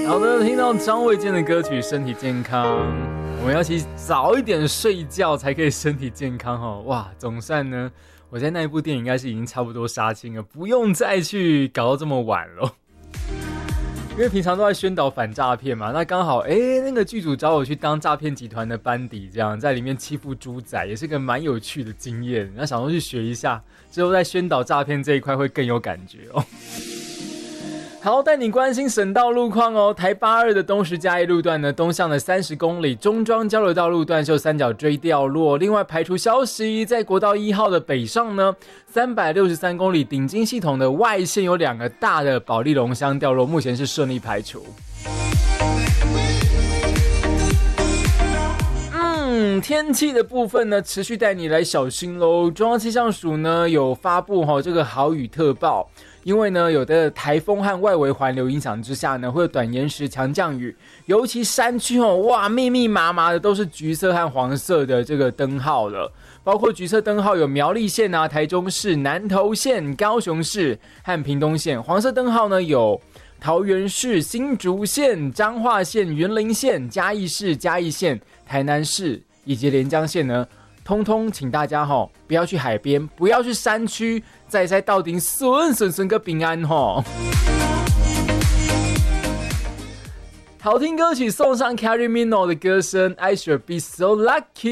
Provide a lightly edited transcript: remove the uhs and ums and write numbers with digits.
好的，听到张卫健的歌曲《身体健康》，我们要去早一点睡觉才可以身体健康哦。哇，总算呢，我在那一部电影应该是已经差不多杀青了，不用再去搞到这么晚了。因为平常都在宣导反诈骗嘛，那刚好那个剧组找我去当诈骗集团的班底，这样在里面欺负猪仔，也是个蛮有趣的经验。那想说去学一下，之后在宣导诈骗这一块会更有感觉哦。好，带你关心省道路况哦。台82的东石嘉义路段呢，东向的30公里中庄交流道路段受三角锥掉落。另外排除消息，在国道1号的北上呢，363公里顶金系统的外线有2个大的保利龙箱掉落，目前是顺利排除。天气的部分呢，持续带你来小心咯。中央气象署呢有发布这个豪雨特报。因为呢，有的台风和外围环流影响之下呢，会有短延时强降雨，尤其山区哇，密密麻麻的都是橘色和黄色的这个灯号了。包括橘色灯号有苗栗县啊、台中市、南投县、高雄市和屏东县；黄色灯号呢有桃园市、新竹县、彰化县、云林县、嘉义市、嘉义县、台南市以及连江县呢。通通请大家不要去海边，不要去山区，在到顶顺个平安好听歌曲送上 Carrie Minogue 的歌声 I should be so lucky。